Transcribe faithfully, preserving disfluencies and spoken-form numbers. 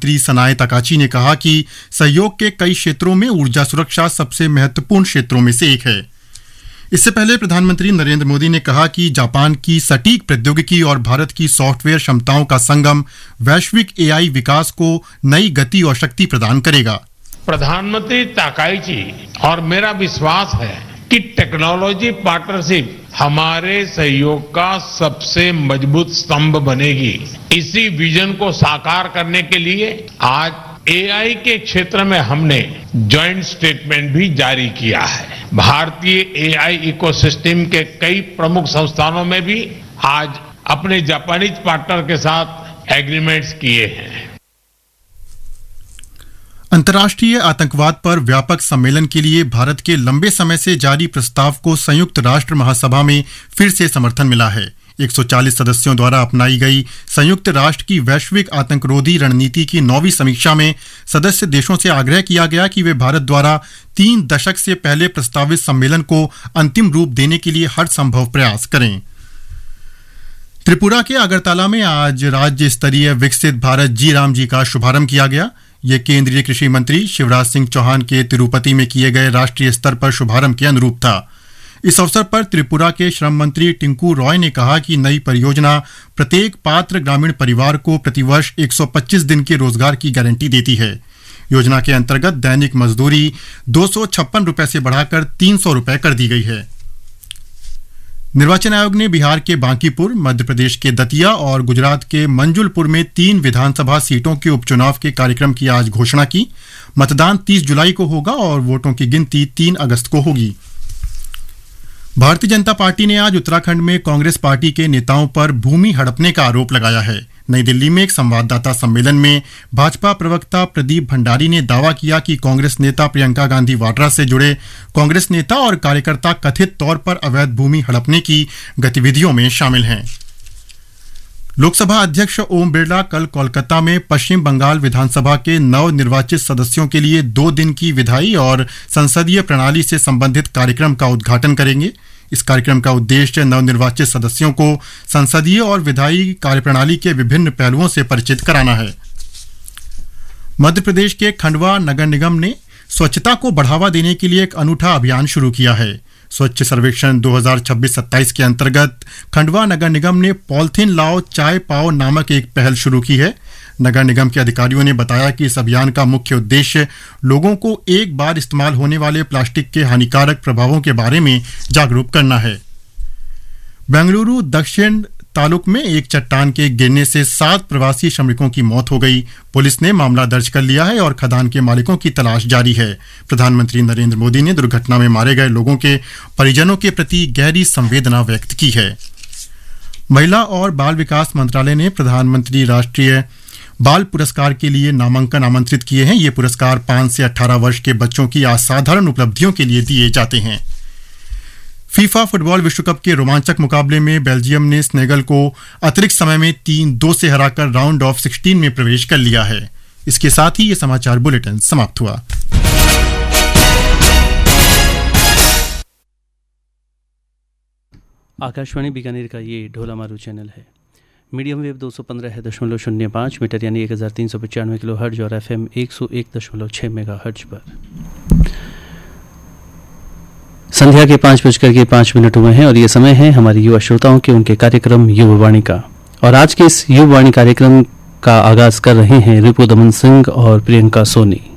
मंत्री सनाए ताकाची ने कहा कि सहयोग के कई क्षेत्रों में ऊर्जा सुरक्षा सबसे महत्वपूर्ण क्षेत्रों में से एक है। इससे पहले प्रधानमंत्री नरेंद्र मोदी ने कहा कि जापान की सटीक प्रौद्योगिकी और भारत की सॉफ्टवेयर क्षमताओं का संगम वैश्विक एआई विकास को नई गति और शक्ति प्रदान करेगा। प्रधानमंत्री ताकाइची और मेरा विश्वास है कि टेक्नोलॉजी पार्टनरशिप हमारे सहयोग का सबसे मजबूत स्तंभ बनेगी। इसी विजन को साकार करने के लिए आज एआई के क्षेत्र में हमने जॉइंट स्टेटमेंट भी जारी किया है। भारतीय एआई इकोसिस्टम के कई प्रमुख संस्थानों में भी आज अपने जापानीज पार्टनर के साथ एग्रीमेंट्स किए हैं। अंतर्राष्ट्रीय आतंकवाद पर व्यापक सम्मेलन के लिए भारत के लंबे समय से जारी प्रस्ताव को संयुक्त राष्ट्र महासभा में फिर से समर्थन मिला है। एक सौ चालीस सदस्यों द्वारा अपनाई गई संयुक्त राष्ट्र की वैश्विक आतंकरोधी रणनीति की नौवीं समीक्षा में सदस्य देशों से आग्रह किया गया कि वे भारत द्वारा तीन दशक से पहले प्रस्तावित सम्मेलन को अंतिम रूप देने के लिए हर संभव प्रयास करें। त्रिपुरा के अगरतला में आज राज्य स्तरीय विकसित भारत जी राम जी का शुभारंभ किया गया। ये केंद्रीय कृषि मंत्री शिवराज सिंह चौहान के तिरुपति में किए गए राष्ट्रीय स्तर पर शुभारंभ के अनुरूप था। इस अवसर पर त्रिपुरा के श्रम मंत्री टिंकू रॉय ने कहा कि नई परियोजना प्रत्येक पात्र ग्रामीण परिवार को प्रतिवर्ष एक सौ पच्चीस दिन के रोजगार की गारंटी देती है। योजना के अंतर्गत दैनिक मजदूरी दो सौ छप्पन रुपए से बढ़ाकर तीन सौ रुपए कर दी गई है। निर्वाचन आयोग ने बिहार के बांकीपुर, मध्य प्रदेश के दतिया और गुजरात के मंजुलपुर में तीन विधानसभा सीटों के उपचुनाव के कार्यक्रम की आज घोषणा की। मतदान तीस जुलाई को होगा और वोटों की गिनती तीन अगस्त को होगी। भारतीय जनता पार्टी ने आज उत्तराखंड में कांग्रेस पार्टी के नेताओं पर भूमि हड़पने का आरोप लगाया है। नई दिल्ली में एक संवाददाता सम्मेलन में भाजपा प्रवक्ता प्रदीप भंडारी ने दावा किया कि कांग्रेस नेता प्रियंका गांधी वाड्रा से जुड़े कांग्रेस नेता और कार्यकर्ता कथित तौर पर अवैध भूमि हड़पने की गतिविधियों में शामिल हैं। लोकसभा अध्यक्ष ओम बिरला कल कोलकाता में पश्चिम बंगाल विधानसभा के नव निर्वाचित सदस्यों के लिए दो दिन की विधायी और संसदीय प्रणाली से संबंधित कार्यक्रम का उद्घाटन करेंगे। इस कार्यक्रम का उद्देश्य नवनिर्वाचित सदस्यों को संसदीय और विधायी कार्यप्रणाली के विभिन्न पहलुओं से परिचित कराना है। मध्य प्रदेश के खंडवा नगर निगम ने स्वच्छता को बढ़ावा देने के लिए एक अनूठा अभियान शुरू किया है। स्वच्छ सर्वेक्षण दो हज़ार छब्बीस सत्ताईस के अंतर्गत खंडवा नगर निगम ने पॉलिथीन लाओ चाय पाओ नामक एक पहल शुरू की है। नगर निगम के अधिकारियों ने बताया कि इस अभियान का मुख्य उद्देश्य लोगों को एक बार इस्तेमाल होने वाले प्लास्टिक के हानिकारक प्रभावों के बारे में जागरूक करना है। बेंगलुरु दक्षिण तालुक में एक चट्टान के गिरने से सात प्रवासी श्रमिकों की मौत हो गई। पुलिस ने मामला दर्ज कर लिया है और खदान के मालिकों की तलाश जारी है। प्रधानमंत्री नरेंद्र मोदी ने दुर्घटना में मारे गए लोगों के परिजनों के प्रति गहरी संवेदना व्यक्त की है। महिला और बाल विकास मंत्रालय ने प्रधानमंत्री राष्ट्रीय बाल पुरस्कार के लिए नामांकन आमंत्रित किए हैं। ये पुरस्कार पाँच से अठारह वर्ष के बच्चों की असाधारण उपलब्धियों के लिए दिए जाते हैं। फीफा फुटबॉल विश्व कप के रोमांचक मुकाबले में बेल्जियम ने सेनेगल को अतिरिक्त समय में तीन दो से हराकर राउंड ऑफ सिक्सटीन में प्रवेश कर लिया है। इसके साथ ही ये समाचार बुलेटिन समाप्त हुआ। आकाशवाणी बीकानेर का ये ढोला मारू चैनल है। मीडियम वेव दो सौ पंद्रह दशमलव शून्य पाँच मीटर यानी एक हज़ार तीन सौ पचानवे किलो हर्ज और एफ एम एक सौ एक दशमलव छः मेगा हर्ज पर संध्या के पाँच बजकर के पाँच मिनट हुए हैं और ये समय है हमारे युवा श्रोताओं के उनके कार्यक्रम युवावाणी का। और आज के इस युवावाणी कार्यक्रम का आगाज कर रहे हैं रिपु दमन सिंह और प्रियंका सोनी।